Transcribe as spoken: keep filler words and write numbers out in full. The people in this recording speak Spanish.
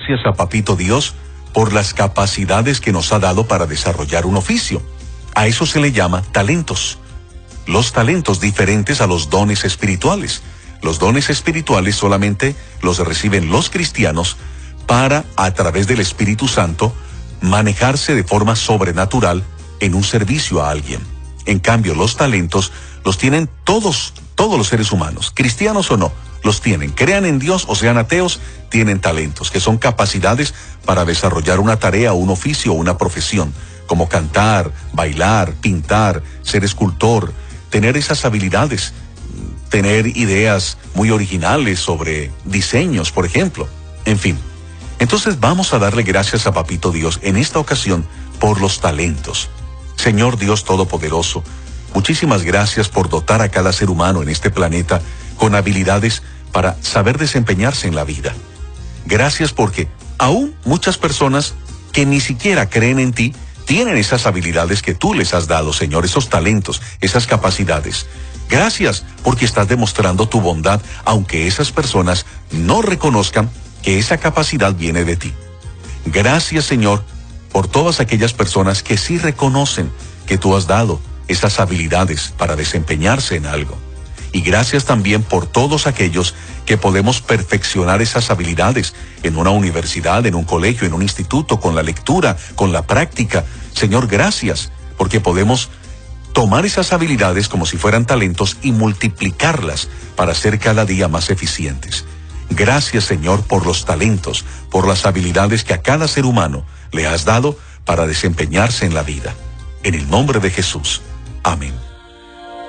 gracias a Papito Dios por las capacidades que nos ha dado para desarrollar un oficio. A eso se le llama talentos. Los talentos diferentes a los dones espirituales. Los dones espirituales solamente los reciben los cristianos para, a través del Espíritu Santo, manejarse de forma sobrenatural en un servicio a alguien. En cambio, los talentos los tienen todos, todos los seres humanos, cristianos o no, los tienen. Crean en Dios o sean ateos, tienen talentos, que son capacidades para desarrollar una tarea, un oficio o una profesión, como cantar, bailar, pintar, ser escultor, tener esas habilidades, tener ideas muy originales sobre diseños, por ejemplo. En fin, entonces vamos a darle gracias a Papito Dios en esta ocasión por los talentos. Señor Dios Todopoderoso, muchísimas gracias por dotar a cada ser humano en este planeta con habilidades para saber desempeñarse en la vida. Gracias porque aún muchas personas que ni siquiera creen en ti tienen esas habilidades que tú les has dado, Señor, esos talentos, esas capacidades. Gracias porque estás demostrando tu bondad, aunque esas personas no reconozcan que esa capacidad viene de ti. Gracias, Señor, por todas aquellas personas que sí reconocen que tú has dado esas habilidades para desempeñarse en algo. Y gracias también por todos aquellos que podemos perfeccionar esas habilidades en una universidad, en un colegio, en un instituto, con la lectura, con la práctica. Señor, gracias, porque podemos tomar esas habilidades como si fueran talentos y multiplicarlas para ser cada día más eficientes. Gracias, Señor, por los talentos, por las habilidades que a cada ser humano le has dado para desempeñarse en la vida. En el nombre de Jesús. Amén.